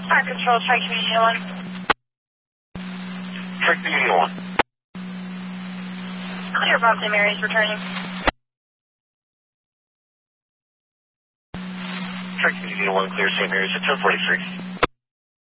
Fire Control, Tri Community 1. Tri Community 1. Clear Bob St. Mary's returning. Tri Community 1, clear St. Mary's at 1046.